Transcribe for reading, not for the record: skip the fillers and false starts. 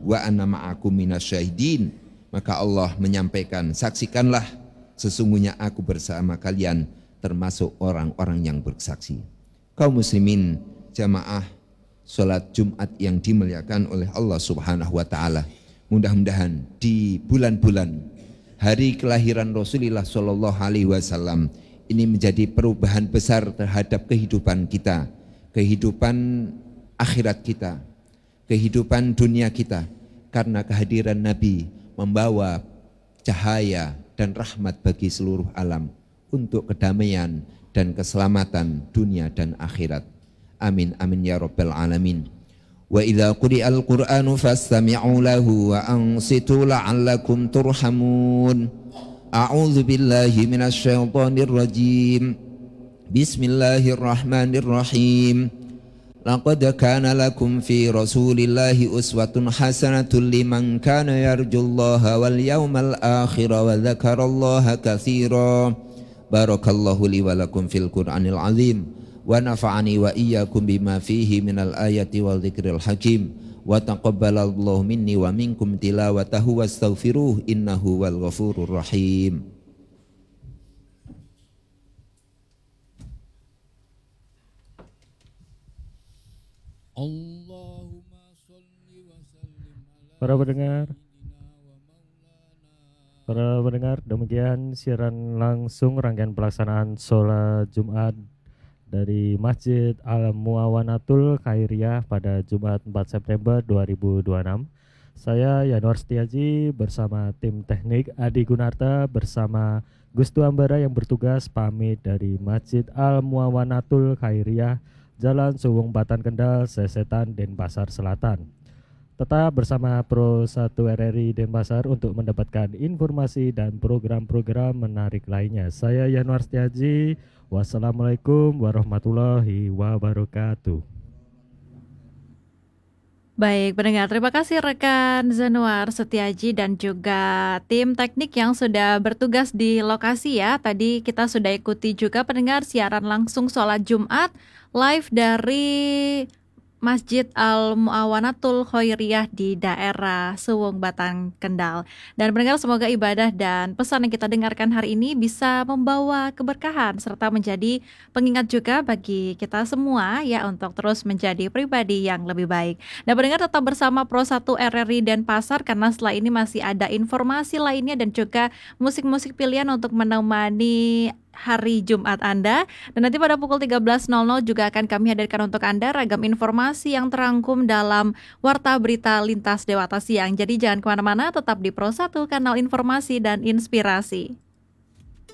wa ana ma'akum minasyahidin. Maka Allah menyampaikan, saksikanlah sesungguhnya aku bersama kalian termasuk orang-orang yang bersaksi. Kaum muslimin jamaah salat Jumat yang dimuliakan oleh Allah Subhanahu wa taala. Mudah-mudahan di bulan-bulan hari kelahiran Rasulullah sallallahu alaihi wasallam ini menjadi perubahan besar terhadap kehidupan kita, kehidupan akhirat kita, kehidupan dunia kita, karena kehadiran Nabi membawa cahaya dan rahmat bagi seluruh alam untuk kedamaian dan keselamatan dunia dan akhirat. Amin amin ya rabbal alamin. Wa idza quri'al qur'anu fastami'u lahu wa ansitu la'allakum turhamun. A'udzu billahi minasy syaithanir rajim. Bismillahirrahmanirrahim. Laqad kana lakum fi Rasulillahi uswatun hasanatun liman kana yarjullaha wal yawmal akhir wa dzakarallaha katsira. Barakallahu li wa lakum fil Qur'anil azim wa nafa'ani wa iyyakum bima fihi minal ayati wal dzikril hakim wa taqabbalallahu minni wa minkum tilawatahu wastaghfiruh innahu wal ghafurur rahim. Para pendengar, demikian siaran langsung rangkaian pelaksanaan sholat Jumat dari Masjid Al-Muawanatul Khairiyah pada Jumat 4 September 2026. Saya Yanuar Setiaji bersama tim teknik Adi Gunarta bersama Gus Tuambara yang bertugas pamit dari Masjid Al-Muawanatul Khairiyah, Jalan Suwung Batan Kendal, Sesetan, Denpasar Selatan. Tetap bersama Pro 1 RRI Denpasar untuk mendapatkan informasi dan program-program menarik lainnya. Saya Yanuar Setiaji. Wassalamualaikum warahmatullahi wabarakatuh. Baik pendengar, terima kasih rekan Yanuar Setiaji dan juga tim teknik yang sudah bertugas di lokasi ya. Tadi kita sudah ikuti juga pendengar siaran langsung sholat Jumat live dari Masjid Al-Muawanatul Khairiyah di daerah Suwung Batan Kendal. Dan pendengar, semoga ibadah dan pesan yang kita dengarkan hari ini bisa membawa keberkahan serta menjadi pengingat juga bagi kita semua ya untuk terus menjadi pribadi yang lebih baik. Dan pendengar tetap bersama Pro 1 RRI Denpasar karena setelah ini masih ada informasi lainnya dan juga musik-musik pilihan untuk menemani hari Jumat Anda. Dan nanti pada pukul 13.00 juga akan kami hadirkan untuk Anda ragam informasi yang terangkum dalam Warta Berita Lintas Dewata Siang. Jadi jangan kemana-mana, tetap di Pro 1 kanal informasi dan inspirasi.